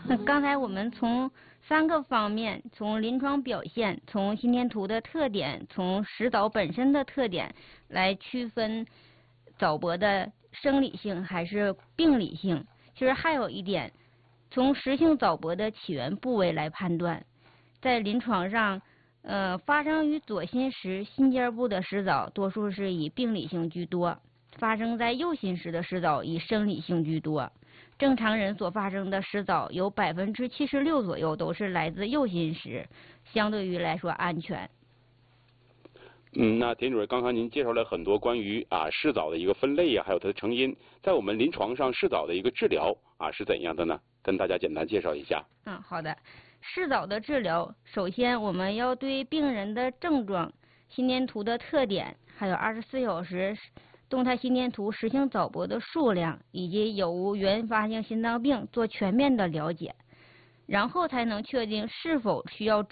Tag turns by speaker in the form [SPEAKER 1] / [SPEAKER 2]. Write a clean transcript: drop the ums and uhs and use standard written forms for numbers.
[SPEAKER 1] 刚才我们从3个方面，从临床表现，从心电图的特点，从实早本身的特点来区分早搏的生理性还是病理性。其实还有一点，从实性早搏的起源部位来判断，在临床上，发生于左心室心尖部的实早，多数是以病理性居多；发生在右心室的实早以生理性居多。正常人所发生的实早有76%左右都是来自右心室，相对于来说安全。
[SPEAKER 2] 那田主任，刚刚您介绍了很多关于视早的一个分类还有它的成因，在我们临床上视早的一个治疗是怎样的呢？跟大家简单介绍一下。
[SPEAKER 1] 好的。视早的治疗，首先我们要对病人的症状、心电图的特点，还有24小时动态心电图实性早搏的数量，以及有无原发性心脏病做全面的了解，然后才能确定是否需要